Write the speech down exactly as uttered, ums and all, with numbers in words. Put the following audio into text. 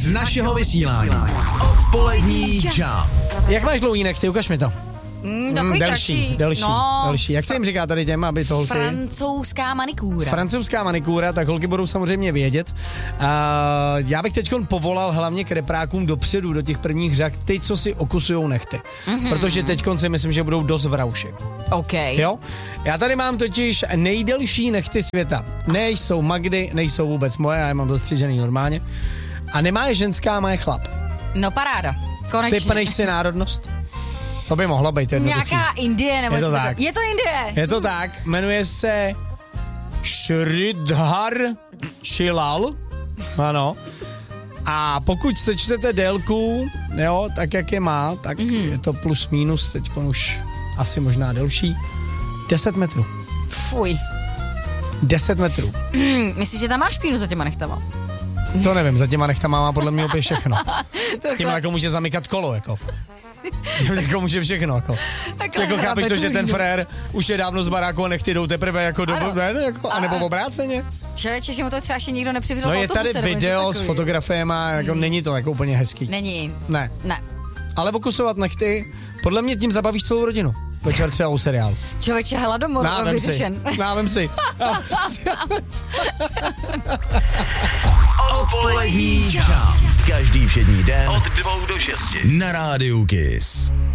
z našeho vysílání. Odpolední čau. Jak máš dlouhý nechty? Ukaž mi to. Mm, takový mm, delší, kratší. delší, no, delší. Jak se jim říká tady těm, aby to holky... Francouzská manikúra. Francouzská manikúra, tak holky budou samozřejmě vědět. Uh, já bych teďkon povolal hlavně k reprákům dopředu, do těch prvních řad, ty, co si okusujou nechty. Mm-hmm. Protože teďkon si myslím, že budou dost v rauši. OK. Jo? Já tady mám totiž nejdelší nechty světa. Nejsou Magdy, nejsou vůbec moje, já je mám dostřižený normálně. A nemá je ženská, má je chlap. No paráda, konečně. Typneš si národnost? To by mohlo být jednoduchý. Nějaká Indie, nebo je to co tak. To... Je to Indie. Je to tak, jmenuje se Sridhar Chilal, ano. A pokud sečtete délku, jo, tak jak je má, tak mm-hmm. je to plus minus, teď už asi možná delší, deset metrů. Fuj. deset metrů. Mm, myslíš, že tam máš špínu za těma nechtama? To nevím, za těma nechtama má podle mě opět všechno. Tohle... Tím jako může zamykat kolo, jako. Jako může všechno, jako. Takhle jako chápeš to, že ten lídu. frér už je dávno z baráku a nechty jdou teprve jako do... Ne, jako, anebo v obráceně. Člověče, že mu to třeba ještě nikdo nepřivřel. No je tady video s fotografiema, jako hmm. není to jako úplně hezký. Není. Ne. Ne. Ale okusovat nechty, podle mě tím zabavíš celou rodinu. Večer třeba u seriálu. Člověče, hladomor vyřešen. Návem si. Odpolední čau. Každý všední den od dvou do šesti na rádiu Kiss.